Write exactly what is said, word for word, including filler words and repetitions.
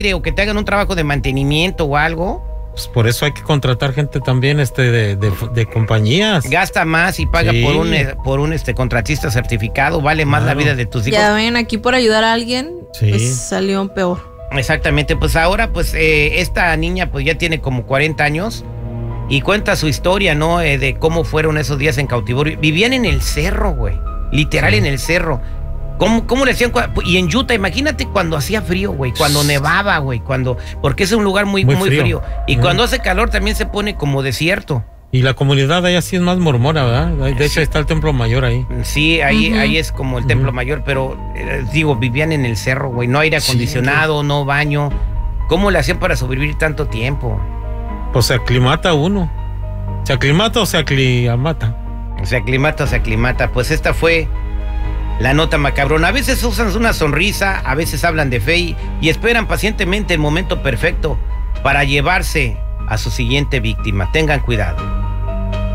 o que te hagan un trabajo de mantenimiento o algo. Pues por eso hay que contratar gente también este de, de, de compañías. Gasta más y paga sí. por un por un este contratista certificado, vale más claro. la vida de tus hijos. Ya ven, aquí por ayudar a alguien, sí. pues salió peor. Exactamente, pues ahora pues eh, esta niña pues ya tiene como cuarenta años y cuenta su historia, ¿no? Eh, de cómo fueron esos días en cautiverio. Vivían en el cerro, güey, literal sí. en el cerro. ¿Cómo, ¿Cómo le hacían? Y en Utah, imagínate cuando hacía frío, güey, cuando nevaba, güey, cuando, porque es un lugar muy, muy, muy frío. frío. Y uh-huh. cuando hace calor también se pone como desierto. Y la comunidad ahí así es más mormona, ¿verdad? De hecho, sí. está el templo mayor ahí. Sí, ahí, uh-huh. ahí es como el templo uh-huh. mayor, pero eh, digo, vivían en el cerro, güey, no aire acondicionado, sí. no baño. ¿Cómo le hacían para sobrevivir tanto tiempo? Pues se aclimata uno. ¿Se aclimata o se aclimata? Se aclimata o se aclimata. Pues esta fue la nota macabrona. A veces usan una sonrisa, a veces hablan de fe y, y esperan pacientemente el momento perfecto para llevarse a su siguiente víctima. Tengan cuidado.